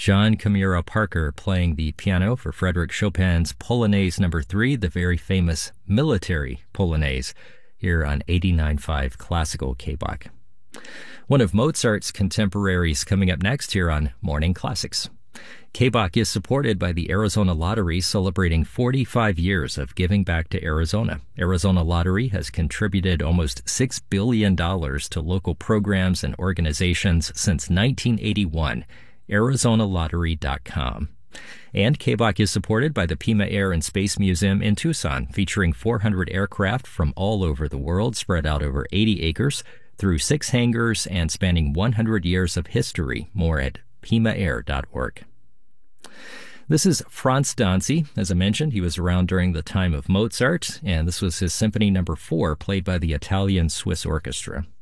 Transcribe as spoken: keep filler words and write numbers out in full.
John Camira Parker playing the piano for Frédéric Chopin's Polonaise number three, the very famous military Polonaise, here on eighty-nine point five Classical K B O C. One of Mozart's contemporaries coming up next here on Morning Classics. K B O C is supported by the Arizona Lottery, celebrating forty-five years of giving back to Arizona. Arizona Lottery has contributed almost six billion dollars to local programs and organizations since nineteen eighty-one. Arizona Lottery dot com. And K B O C is supported by the Pima Air and Space Museum in Tucson, featuring four hundred aircraft from all over the world spread out over eighty acres through six hangars and spanning one hundred years of history. More at pima air dot org. This is Franz Danzi. As I mentioned, he was around during the time of Mozart, and this was his Symphony Number four, played by the Italian Swiss Orchestra.